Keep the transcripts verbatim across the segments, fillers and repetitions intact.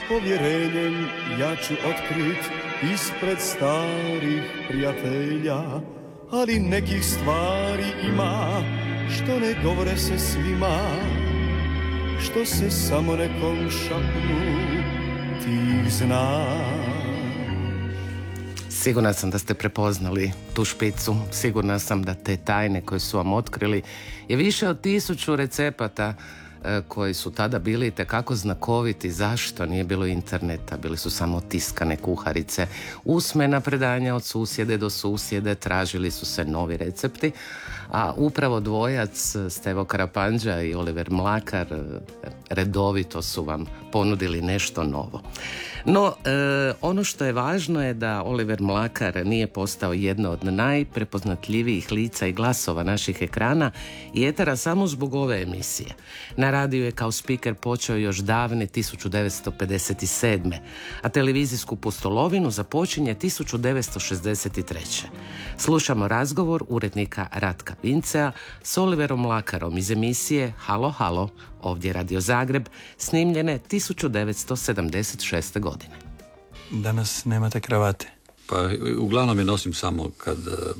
povjerenjem ja ću otkrit ispred starih prijatelja, ali nekih stvari ima što ne govore se svima, što se samo nekom šapnu, ti znaš. Sigurna sam da ste prepoznali tu špicu, sigurna sam da te tajne koje su vam otkrili je više od tisuću recepata e, koji su tada bili itekako znakoviti. Zašto? Nije bilo interneta, bili su samo tiskane kuharice, usmena predanja od susjede do susjede, tražili su se novi recepti, a upravo dvojac Stevo Karapandža i Oliver Mlakar redovito su vam ponudili nešto novo. No, e, ono što je važno je da Oliver Mlakar nije postao jedno od najprepoznatljivijih lica i glasova naših ekrana i etera samo zbog ove emisije. Na radiju je kao spiker počeo još davne tisuću devetsto pedeset sedme, a televizijsku pustolovinu započinje tisuću devetsto šezdeset treće. Slušamo razgovor urednika Ratka Vincea s Oliverom Mlakarom iz emisije Halo, halo, ovdje Radio Zagreb, snimljene tisuću devetsto sedamdeset šeste. godine. Danas nemate kravate? Pa uglavnom je nosim samo kad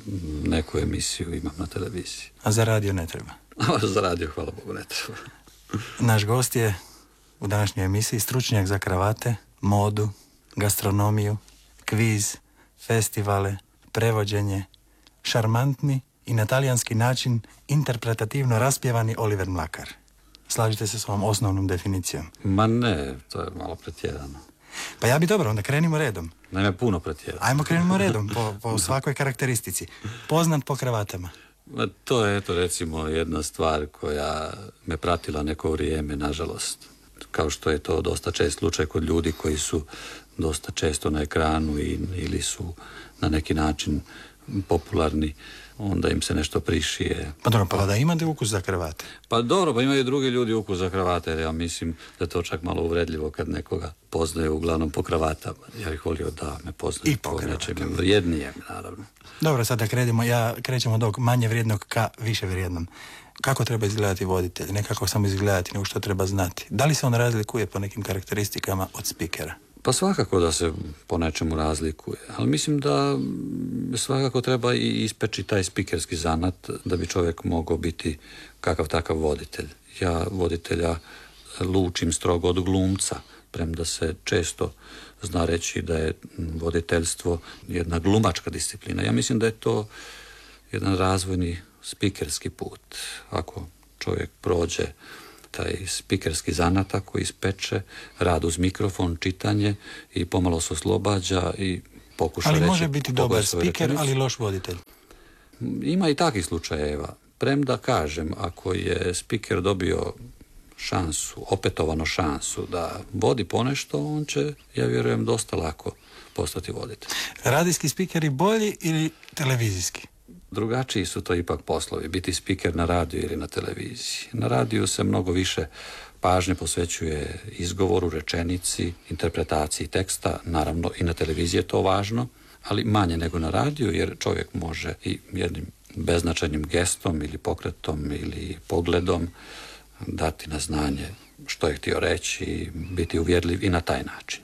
neku emisiju imam na televiziji. A za radio ne treba? A za radio, hvala Bogu, ne treba. Naš gost je u današnjoj emisiji stručnjak za kravate, modu, gastronomiju, kviz, festivale, prevođenje, šarmantni i na talijanski način interpretativno raspjevani Oliver Mlakar. Slažete se s ovom osnovnom definicijom? Ma ne, to je malo pretjerano. Pa ja bi dobro, onda krenimo redom. Naime, puno pretjerano. Ajmo krenimo redom, po, po svakoj karakteristici. Poznat po kravatama. Ma to je, eto, recimo, jedna stvar koja me pratila neko vrijeme, nažalost. Kao što je to dosta čest slučaj kod ljudi koji su dosta često na ekranu i, ili su na neki način popularni, onda im se nešto prišije. Pa dobro, pa da imate ukus za kravate? Pa dobro, pa imaju drugi ljudi ukus za kravate, jer ja mislim da je to čak malo uvredljivo kad nekoga poznaje uglavnom po kravatama. Ja bih volio da me poznaje po nečem vrijednijem, naravno. Dobro, sada krenimo, ja krećemo od ovog manje vrijednog ka više vrijednom. Kako treba izgledati voditelj? Ne kako samo izgledati, nego što treba znati. Da li se on razlikuje po nekim karakteristikama od spikera? Pa svakako da se po nečemu razlikuje, ali mislim da svakako treba i ispeći taj spikerski zanat da bi čovjek mogao biti kakav takav voditelj. Ja voditelja lučim strogo od glumca, premda se često zna reći da je voditeljstvo jedna glumačka disciplina. Ja mislim da je to jedan razvojni spikerski put. Ako čovjek prođe taj spikerski zanat, koji ispeče, rad uz mikrofon, čitanje i pomalo se oslobađa i pokuša reći... Ali može biti dobar spiker, ali loš voditelj. Ima i takvih slučajeva. Premda kažem, ako je spiker dobio šansu, opetovano šansu da vodi ponešto, on će, ja vjerujem, dosta lako postati voditelj. Radijski spikeri bolji ili televizijski? Drugačiji su to ipak poslovi, biti spiker na radiju ili na televiziji. Na radiju se mnogo više pažnje posvećuje izgovoru, rečenici, interpretaciji teksta, naravno i na televiziji je to važno, ali manje nego na radiju, jer čovjek može i jednim beznačajnim gestom ili pokretom ili pogledom dati na znanje što je htio reći i biti uvjerljiv i na taj način.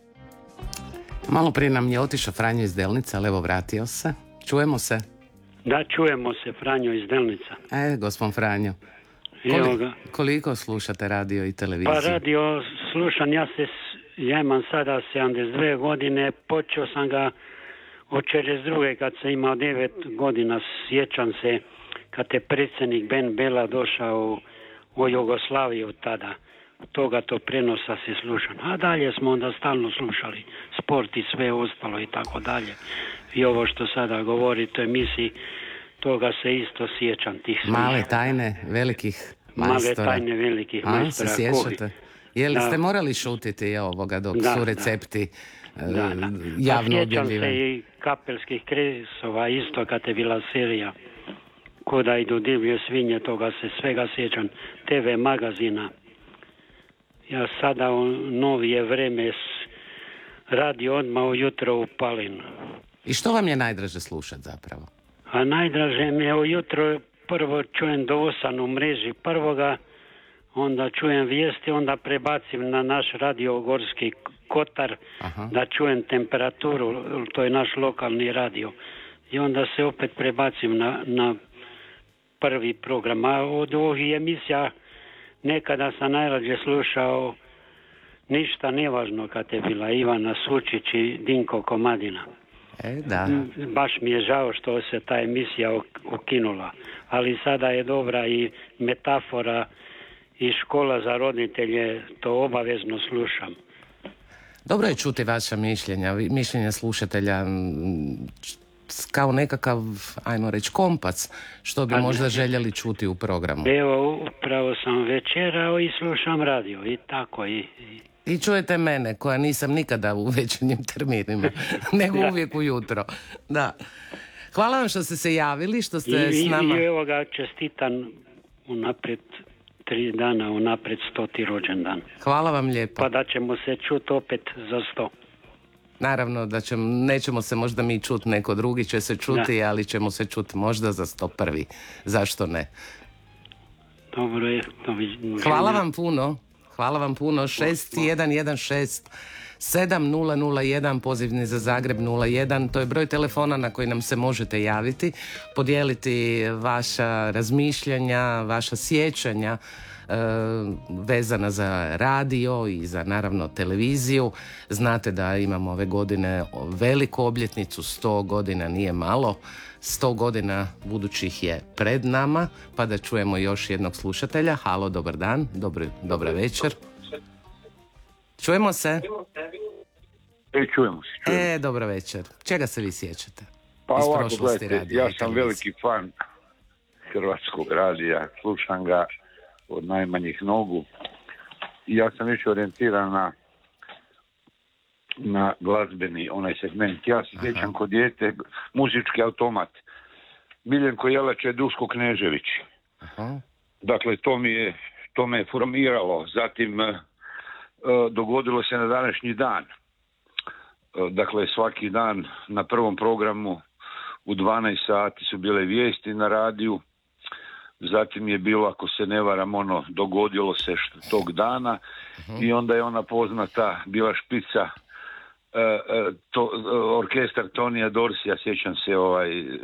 Malo prije nam je otišao Franjo iz Delnica, ali evo vratio se. Čujemo se? Da, čujemo se, Franjo iz Delnica. E, gospod Franjo, Koli, koliko slušate radio i televiziju? Pa radio slušam, ja se, ja imam sada sedamdeset dvije godine, počeo sam ga od četrdeset druge kad sam imao devet godina, sjećam se kad je predsjednik Ben Bela došao u Jugoslaviju tada. Toga to prenosa se slušam. A dalje smo onda stalno slušali sport i sve ostalo i tako dalje. I ovo što sada govorite o emisiji, toga se isto sjećam tih slušanja. Male tajne velikih majstora. Male tajne velikih A, majstora. se sjećate? Je li ste morali šutiti ovoga dok da, su recepti da, da. javno objavljivani? Sjećam se i kapelskih kresova isto kad je bila serija. Koda idu divlje svinje, toga se svega sjećam. te ve magazina. Ja sada u novije vreme radi odmah ujutro upalim. I što vam je najdraže slušati zapravo? A najdraže mi je ujutro prvo čujem do osam u mreži prvoga, onda čujem vijesti, onda prebacim na naš radio Gorski Kotar, aha, da čujem temperaturu, to je naš lokalni radio. I onda se opet prebacim na, na prvi program. A od ovih emisija nekada sam najrađe slušao Ništa nevažno, kad je bila Ivana Sučić i Dinko Komadina. E, da. Baš mi je žao što se ta emisija ukinula, ali sada je dobra i metafora i škola za roditelje, to obavezno slušam. Dobro je čuti vaša mišljenja, mišljenja slušatelja kao nekakav, ajmo reći, kompac, što bi možda željeli čuti u programu. Evo, upravo sam večerao i slušam radio i tako i... i... I čujete mene, koja nisam nikada u večernjim terminima, nego uvijek ujutro. Da. Hvala vam što ste se javili, što ste I, s nama. I evo ga, čestitam unaprijed, tri dana unaprijed stoti rođendan. Hvala vam lijepo. Pa da ćemo se čuti opet za sto. Naravno da ćemo, nećemo se možda mi čuti, neko drugi će se čuti, da, ali ćemo se čuti možda za sto prvi. Zašto ne? Dobro je. Hvala vam puno. Hvala vam puno. šest jedan jedan šest sedam nula nula jedan, pozivni za Zagreb nula jedan. To je broj telefona na koji nam se možete javiti, podijeliti vaša razmišljanja, vaša sjećanja e, vezana za radio i za naravno televiziju. Znate da imamo ove godine veliku obljetnicu, sto godina nije malo. sto godina budućih je pred nama, pa da čujemo još jednog slušatelja. Halo, dobar dan, Dobri, dobra večer. Čujemo se? E, čujemo se. Čujemo. E, dobro večer. Čega se vi sjećate? Pa ovako, gledajte, ja sam veliki fan Hrvatskog radija, slušam ga od najmanjih nogu i ja sam više orijentiran na na glazbeni onaj segment. Ja se sjećam kod dijete muzički automat. Miljenko Jelač je Duško Knežević. Aha. Dakle, to mi je, to me je formiralo. Zatim uh, dogodilo se na današnji dan. Uh, dakle, svaki dan na prvom programu u dvanaest sati su bile vijesti na radiju. Zatim je bilo, ako se ne varam, ono, dogodilo se što, tog dana. Aha. I onda je ona poznata bila špica Uh, uh, to, uh, orkestar Tonija Dorsija, sjećam se ovaj, uh,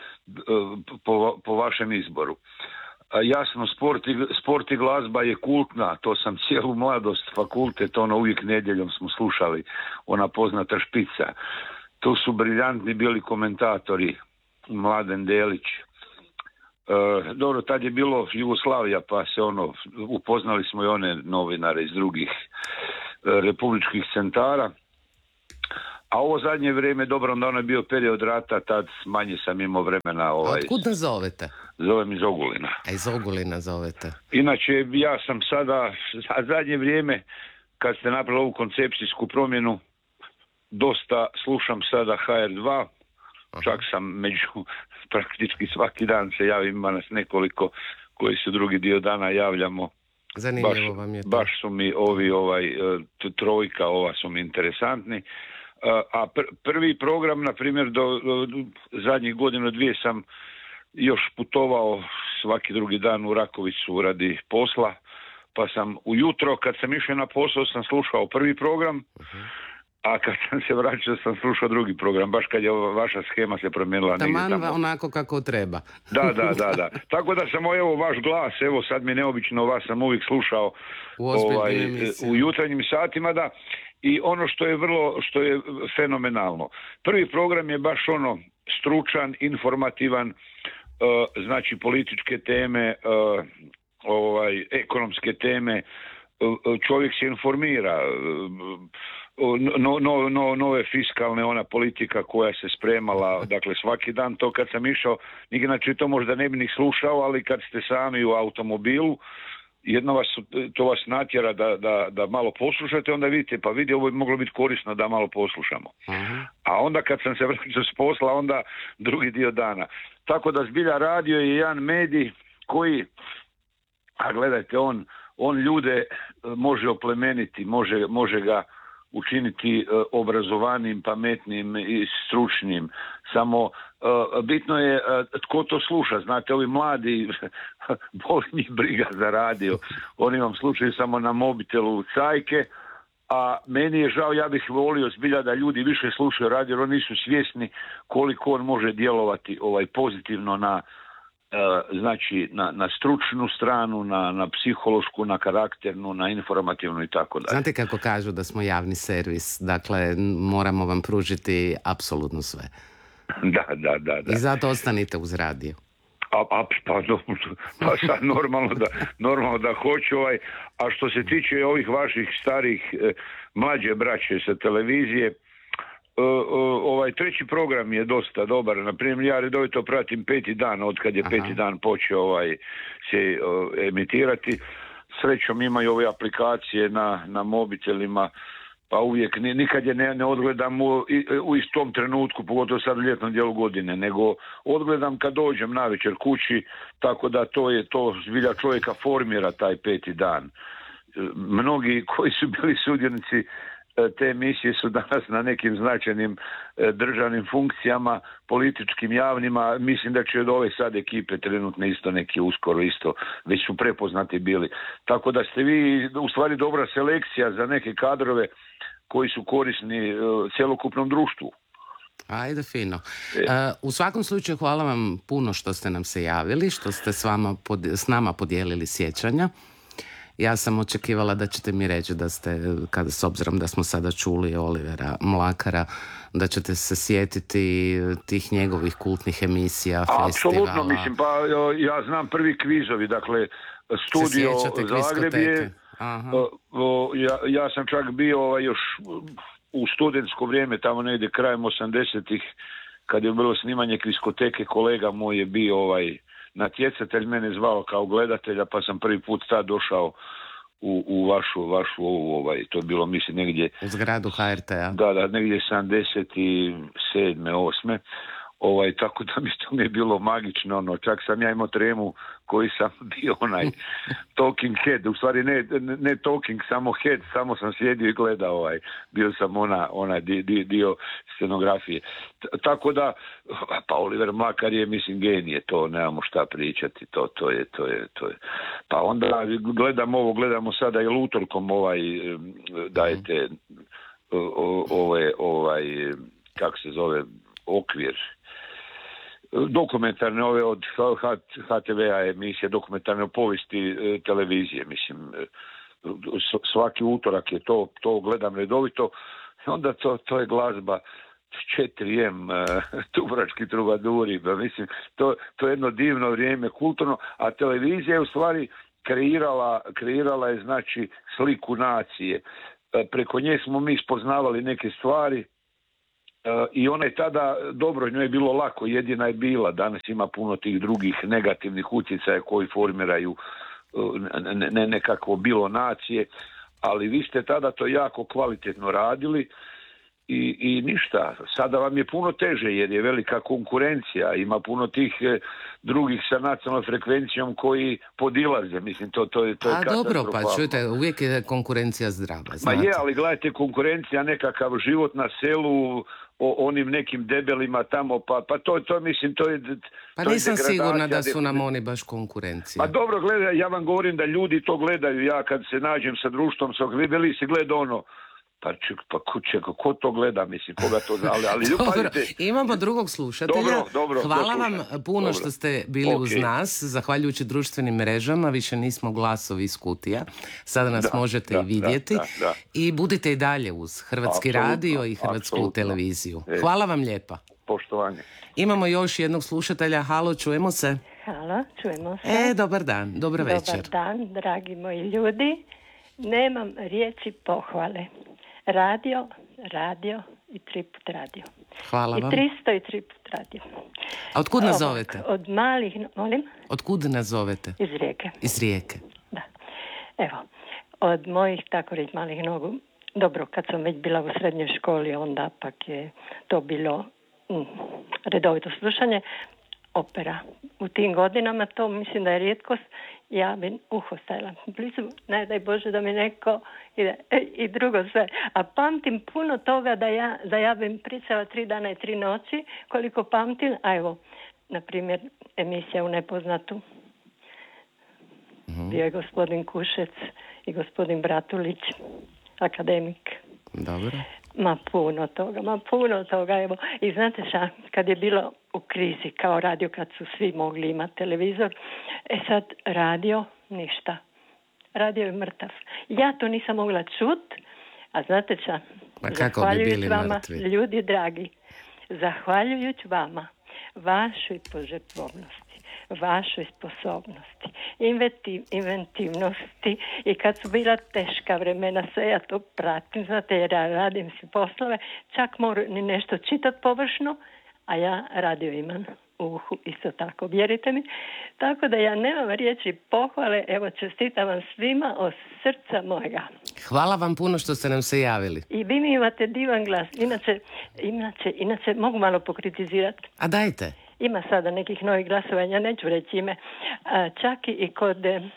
po, po vašem izboru. Uh, jasno, sport i, sport i glazba je kultna, to sam cijelu mladost, fakultet, ono uvijek nedjeljom smo slušali, ona poznata špica. Tu su briljantni bili komentatori, Mladen Delić. Uh, dobro, tad je bilo Jugoslavija, pa se ono, upoznali smo i one novinare iz drugih uh, republičkih centara. A ovo zadnje vrijeme, dobro, onda ono je bio period rata, tad manje sam imao vremena. Ovaj, otkud nas zovete? Zovem iz Ogulina. A iz Ogulina zovete. Inače, ja sam sada, za zadnje vrijeme, kad ste napravili ovu koncepcijsku promjenu, dosta slušam sada ha er dva, aha, čak sam među, praktički svaki dan se javim, ima nas nekoliko koji se drugi dio dana javljamo. Zanimljivo baš, vam je to. Baš su mi ovi, ovaj, trojka, ova su mi interesantni. A pr- prvi program, na primjer, do, do, do zadnjih godinu dvije sam još putovao svaki drugi dan u Rakovicu radi posla, pa sam ujutro, kad sam išao na posao, sam slušao prvi program, uh-huh, a kad sam se vraćao sam slušao drugi program, baš kad je ova vaša schema se promijenila. Taman onako kako treba. Da, da, da, da. Tako da sam, evo, vaš glas, evo sad mi je neobično, vas sam uvijek slušao u, ovaj, u jutarnjim satima, da. I ono što je vrlo, što je fenomenalno. Prvi program je baš ono stručan, informativan, uh, znači političke teme, uh, ovaj, ekonomske teme, uh, čovjek se informira, uh, no, no, no, nove fiskalne, ona politika koja se spremala, dakle svaki dan to kad sam išao, inače to možda ne bi ni slušao, ali kad ste sami u automobilu, jedno vas, to vas natjera da, da, da malo poslušate, onda vidite, pa vidi, ovo bi moglo biti korisno da malo poslušamo. Uh-huh. A onda kad sam se vraćao s posla, onda drugi dio dana. Tako da zbilja radio je jedan medij koji, a gledajte, on, on ljude može oplemeniti, može, može ga učiniti uh, obrazovanim, pametnim i stručnim. Samo uh, bitno je uh, tko to sluša. Znate, ovi mladi boli njih briga za radio. Oni vam slušaju samo na mobitelu cajke, a meni je žao, ja bih volio zbilja da ljudi više slušaju radio, jer oni nisu svjesni koliko on može djelovati ovaj pozitivno na znači na, na stručnu stranu, na, na psihološku, na karakternu, na informativnu i tako dalje. Znate kako kažu da smo javni servis, dakle moramo vam pružiti apsolutno sve. Da, da, da, da. I zato ostanite uz radio. A, a, pa, pa sad normalno da, normalno da hoću ovaj, a što se tiče ovih vaših starih eh, mlađe braće sa televizije, Uh, uh, ovaj treći program je dosta dobar. Na primjer, ja redovito pratim Peti dan, od kad je Aha. Peti dan počeo ovaj, se uh, emitirati. Srećom imaju ove aplikacije na, na mobitelima, pa uvijek nikad je ne, ne odgledam u, u istom trenutku, pogotovo sad u ljetnom dijelu godine, nego odgledam kad dođem navečer kući, tako da to je to zbilja čovjeka formira taj Peti dan. Mnogi koji su bili sudjenici te emisije su danas na nekim značajnim državnim funkcijama, političkim, javnima. Mislim da će od ove sad ekipe trenutno isto neki uskoro isto, već su prepoznati bili. Tako da ste vi u stvari dobra selekcija za neke kadrove koji su korisni cjelokupnom društvu. Ajde, fino. E. Uh, u svakom slučaju hvala vam puno što ste nam se javili, što ste s, vama pod, s nama podijelili sjećanja. Ja sam očekivala da ćete mi reći da ste, kada s obzirom da smo sada čuli Olivera Mlakara, da ćete se sjetiti tih njegovih kultnih emisija, festivala. Apsolutno, mislim, pa ja znam prvi kvizovi, dakle, studio Zagreb je, ja, ja sam čak bio ovaj, još u studentsko vrijeme, tamo negdje krajem osamdesetih, kad je bilo snimanje kviskoteke, kolega moj je bio ovaj, natjecatelj, mene zvao kao gledatelja, pa sam prvi put tad došao u, u vašu, vašu ovu, ovaj, to je bilo mislim negdje... U zgradu H R T-a. Da, da, negdje sedamdeset sedme, osme Ovaj, tako da mi to mi je bilo magično, ono, čak sam ja imao tremu koji sam bio onaj talking head, u stvari ne, ne talking, samo head, samo sam sjedio i gledao, ovaj, bio sam ona, ona di, di, dio scenografije. T- tako da, pa Oliver Mlakar je, mislim, genije, to nemamo šta pričati, to, to je, to je, to je. Pa onda gledam ovo, gledamo sada i utorkom ovaj, dajete, ovaj, ovaj, kako se zove, okvir, dokumentarne ove od H T V-a emisije, dokumentarne povijesti e, televizije, mislim, e, svaki utorak je to, to gledam redovito, i onda to, to je glazba četiri em, e, Dubrovački trubaduri, mislim, to, to je jedno divno vrijeme, kulturno, a televizija je u stvari kreirala, kreirala je, znači, sliku nacije. E, preko nje smo mi spoznavali neke stvari, i ona je tada, dobro, njoj je bilo lako, jedina je bila, danas ima puno tih drugih negativnih utjecaja koji formiraju ne, ne, nekako bilo nacije, ali vi ste tada to jako kvalitetno radili i, i ništa, sada vam je puno teže jer je velika konkurencija, ima puno tih drugih sa nacionalnom frekvencijom koji podilaze, mislim, to, to je to je A dobro, pa čujte, uvijek je konkurencija zdrava, znate. Ma je, ali gledajte, konkurencija, nekakav život na selu, o onim nekim debelima tamo, pa, pa to, to mislim, to je... Pa to nisam je sigurna da su nam oni baš konkurencija. Pa dobro, gledaj, ja vam govorim da ljudi to gledaju, ja kad se nađem sa društvom, sa veli se gleda ono, pa ček, pa ko, ček, ko to gleda, mislim, koga to zna, ali... Dobro, pazite, imamo drugog slušatelja. Dobro, dobro, hvala dobro, vam puno dobro. što ste bili Okay. uz nas, zahvaljujući društvenim mrežama, više nismo glasovi iz kutija, sada nas Da, možete da, i vidjeti da, da, da. i budite i dalje uz Hrvatski Apsolutno, radio i Hrvatsku apsolutno. televiziju. E. Hvala vam lijepa. Poštovanje. Imamo još jednog slušatelja, halo, čujemo se? Halo, čujemo se. E, dobar dan, dobro večer. Dobar dan, dragi moji ljudi. Nemam riječi pohvale. Radio, radio i tri put radio. Hvala I vam. tristo i tri put radio. A otkud nas Ovak, zovete? Od malih, molim? Otkud nas zovete? Iz Rijeke. Iz Rijeke. Da. Evo, od mojih, tako reći, malih nogu, dobro, kad sam već bila u srednjoj školi, onda pak je to bilo mm, redovito slušanje, opera. U tim godinama to mislim da je rijetkost, ja bi uho stavila blizu, ne daj Bože da mi neko ide, i drugo sve. A pamtim puno toga da ja, da ja bi pričala tri dana i tri noći, koliko pamtim, a evo, na primjer, emisija U nepoznatu. Mm-hmm. Bio je gospodin Kušec i gospodin Bratulić, akademik. Dobro. Ma puno toga, ma puno toga, evo. I znate šta, kad je bilo u krizi kao radio, kad su svi mogli imati televizor, e sad radio, ništa. Radio je mrtav. Ja to nisam mogla čut, a znate šta, zahvaljujući vama, mrtvi? Ljudi dragi, zahvaljujući vama, vašoj požrtvovnosti, vašoj sposobnosti, inventiv, inventivnosti i kad su bila teška vremena, sve ja to pratim, znate, jer ja radim si poslove, čak moram ni nešto čitati površno, a ja radio imam u uhu, isto tako, vjerite mi. Tako da ja nemam riječi pohvale, evo čestitam vam svima od srca mojega. Hvala vam puno što ste nam se javili. I vi mi imate divan glas, inače, inače, inače mogu malo pokritizirati. A dajte. Ima sada nekih novih glasovanja, neću reći ime, čak i kod e,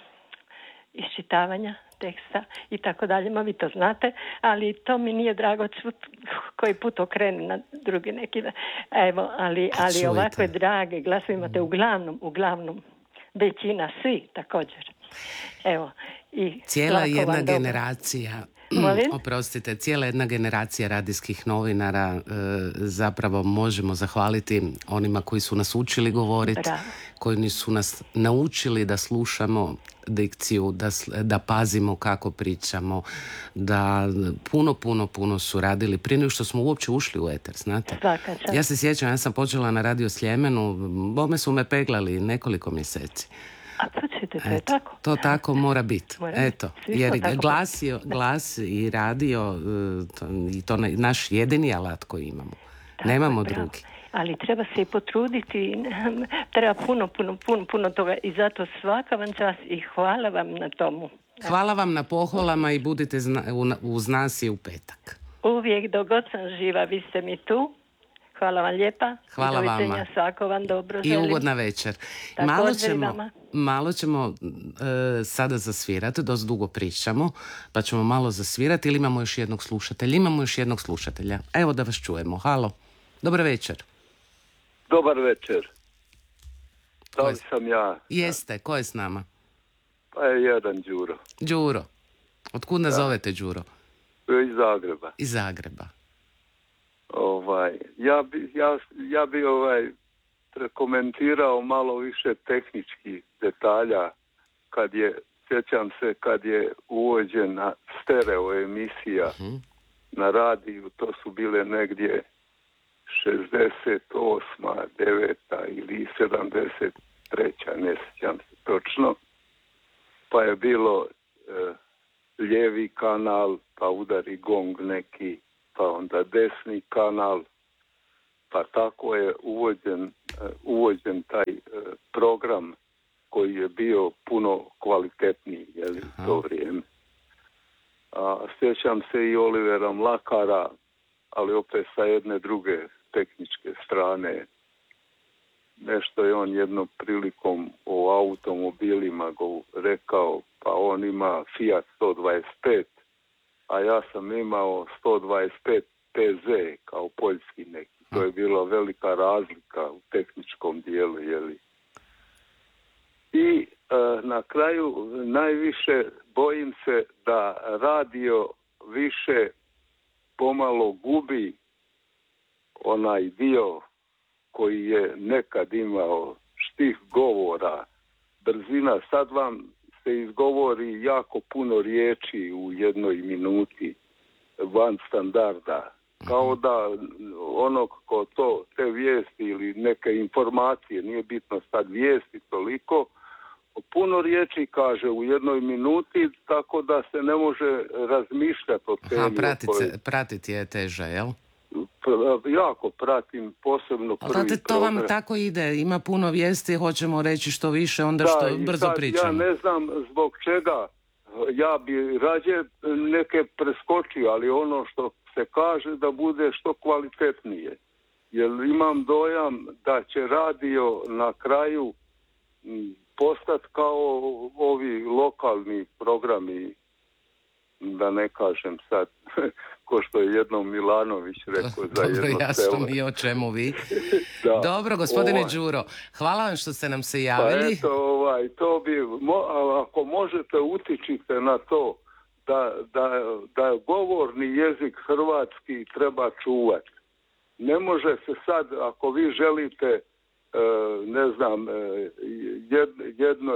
iščitavanja teksta i tako dalje, ma vi to znate, ali to mi nije drago čut koji put okrenu na drugi neki. Evo, ali, ali ovakve drage glasove imate uglavnom, uglavnom, većina, svi također. Evo, i cijela jedna generacija, Molim? oprostite, cijela jedna generacija radijskih novinara e, zapravo možemo zahvaliti onima koji su nas učili govoriti, koji su nas naučili da slušamo dikciju, da, da pazimo kako pričamo, da puno, puno, puno su radili prije nego što smo uopće ušli u eter, znate. Ja se sjećam, ja sam počela na Radio Sljemenu, bome su me peglali nekoliko mjeseci. A to ćete, to je tako. To tako mora biti. Eto, jer glas, je, glas i radio to, i to naš jedini alat koji imamo. Tako Nemamo je, drugi. Ali treba se i potruditi, treba puno, puno, puno, puno toga i zato svaka vam čast i hvala vam na tomu. Hvala vam na pohvalama i budite zna, uz nas i u petak. Uvijek dok god sam živa, vi ste mi tu. Hvala vam lijepa. Hvala vama. Svako vam dobro želim. I ugodna večer. Malo ćemo, malo ćemo uh, sada zasvirati, dosta dugo pričamo, pa ćemo malo zasvirati ili imamo još jednog slušatelja. Imamo još jednog slušatelja. Evo da vas čujemo. Halo. Dobar večer. Dobar večer. Da li sam ja? Jeste. Ko je s nama? Pa je jedan Đuro. Đuro. Otkud nas zovete Đuro? Iz Zagreba. Iz Zagreba. Ovaj, ja bi, ja, ja bi ovaj, komentirao malo više tehničkih detalja kad je, sjećam se kad je uvođena stereo emisija uh-huh. na radiju, to su bile negdje šezdeset osma, deveta ili sedamdeset treća, ne sjećam se točno, pa je bilo e, lijevi kanal, pa udari gong neki, pa onda desni kanal, pa tako je uvođen, uvođen taj program koji je bio puno kvalitetniji, jeli, to vrijeme. A, sjećam se i Olivera Mlakara, ali opet sa jedne druge tehničke strane. Nešto je on jednom prilikom o automobilima go rekao, pa on ima Fiat sto dvadeset pet, a ja sam imao sto dvadeset pet P Z kao poljski neki. To je bila velika razlika u tehničkom dijelu, jeli. I e, na kraju najviše bojim se da radio više pomalo gubi onaj dio koji je nekad imao štih govora, brzina. Sad vam se izgovori jako puno riječi u jednoj minuti van standarda. Kao da ono ko to, te vijesti ili neke informacije, nije bitno sad vijesti toliko, puno riječi kaže u jednoj minuti, tako da se ne može razmišljati o temi. Aha, pratiti, koje... pratiti je teže, jel? Jako pratim, posebno prvi program. Ali to vam tako ide, ima puno vijesti, hoćemo reći što više, onda da, što brzo sad, pričamo. Ja ne znam zbog čega, ja bi rađe neke preskočio, ali ono što se kaže da bude što kvalitetnije. Jer imam dojam da će radio na kraju postati kao ovi lokalni programi, da ne kažem sad, ko što je jednom Milanović rekao za jedno Dobro, jasno selo. mi je o čemu vi. Da. Dobro, gospodine Ovaj. Đuro, hvala vam što ste nam se Pa javili. eto, ovaj, to bi, mo, ako možete utičite na to da, da, da govorni jezik hrvatski treba čuvati. Ne može se sad, ako vi želite, e, ne znam, e, jed, jednu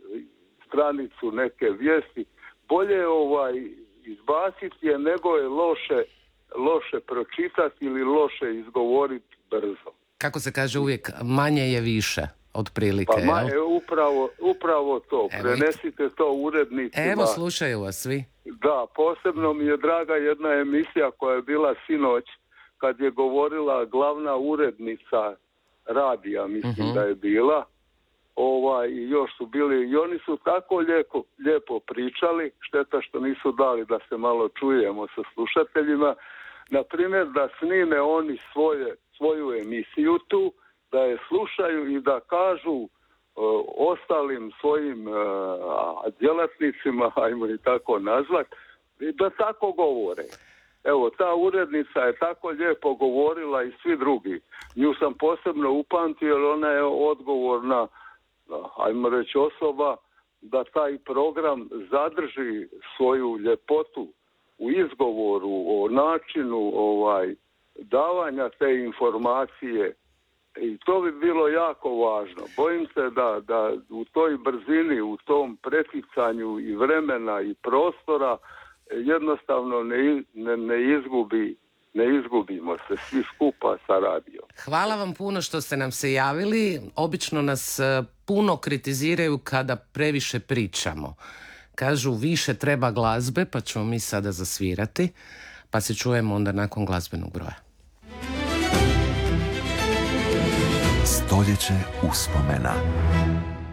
stranicu neke vijesti, bolje ovaj izbaciti je nego je loše, loše pročitati ili loše izgovoriti brzo. Kako se kaže uvijek, manje je više, otprilike. Pa ma, jel? je upravo, upravo to. Evo, Prenesite to urednicima. Evo, slušaju vas svi. Da, posebno mi je draga jedna emisija koja je bila sinoć kad je govorila glavna urednica radija, mislim Uh-huh. da je bila. Ovaj, i još su bili, i oni su tako lijepo, lijepo pričali, šteta što nisu dali da se malo čujemo sa slušateljima. Na primjer, da snime oni svoje, svoju emisiju tu, da je slušaju i da kažu uh, ostalim svojim uh, djelatnicima, ajmo i tako nazvat, i da tako govore. Evo, ta urednica je tako lijepo govorila i svi drugi. Nju sam posebno upamtio jer ona je odgovorna, ajmo reći, osoba da taj program zadrži svoju ljepotu u izgovoru, o načinu ovaj davanja te informacije. I to bi bilo jako važno. Bojim se da, da u toj brzini, u tom preticanju i vremena i prostora jednostavno ne, ne, ne izgubi, ne izgubimo se svi skupa sa radijom. Hvala vam puno što ste nam se javili. Obično nas e, puno kritiziraju kada previše pričamo. Kažu više treba glazbe, pa ćemo mi sada zasvirati, pa se čujemo onda nakon glazbenog broja. Stoljeće uspomena.